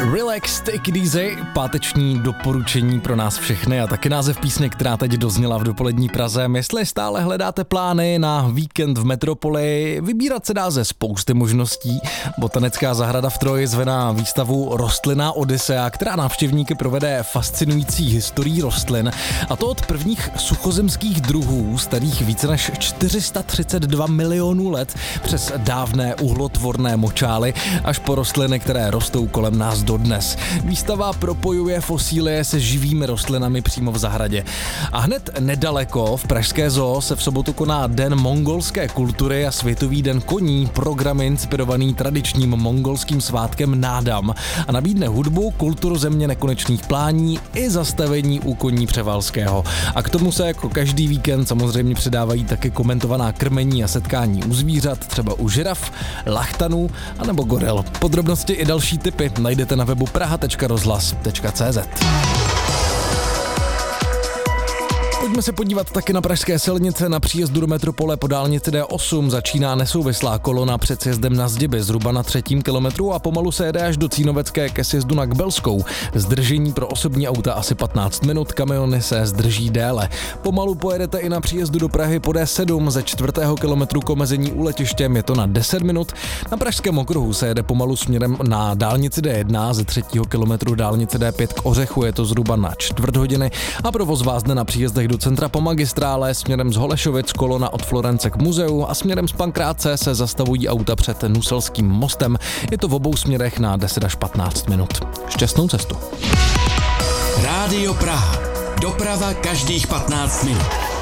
Relax, take it easy, páteční doporučení pro nás všechny a taky název písně, která teď dozněla v dopolední Praze. Jestli stále hledáte plány na víkend v metropoli, vybírat se dá ze spousty možností. Botanická zahrada v Troji zve na výstavu Rostlinná Odysea, která návštěvníky provede fascinující historií rostlin, a to od prvních suchozemských druhů, starých více než 432 milionů let, přes dávné uhlotvorné močály až po rostliny, které rostou kolem nás dodnes. Výstava propojuje fosílie se živými rostlinami přímo v zahradě. A hned nedaleko v pražské zoo se v sobotu koná Den mongolské kultury a Světový den koní, program inspirovaný tradičním mongolským svátkem Nádam a nabídne hudbu, kulturu země nekonečných plání i zastavení u koní Převalského. A k tomu se jako každý víkend samozřejmě přidávají taky komentovaná krmení a setkání u zvířat, třeba u žiraf, lachtanů anebo goril. Podrobnosti i další tipy najdete na webu praha.rozhlas.cz. Pojďme se podívat taky na pražské silnice. Na příjezdu do metropole po dálnici D8 začíná nesouvislá kolona před sjezdem na Zdiby zhruba na 3. kilometru a pomalu se jede až do Cínovecké ke sjezdu na Kbelskou. Zdržení pro osobní auta asi 15 minut, kamiony se zdrží déle. Pomalu pojedete i na příjezdu do Prahy po D7 ze 4. kilometru k omezení u letištěm, je to na 10 minut. Na pražském okruhu se jede pomalu směrem na dálnici D1 ze 3. kilometru dálnice D5 k Ořechu, je to zhruba na čtvrt hodiny a provoz vázne na příjezdech do centra po magistrále, směrem z Holešovic kolona od Florence k muzeu a směrem z Pankráce se zastavují auta před Nuselským mostem. Je to v obou směrech na 10 až 15 minut. Šťastnou cestu. Rádio Praha. Doprava každých 15 minut.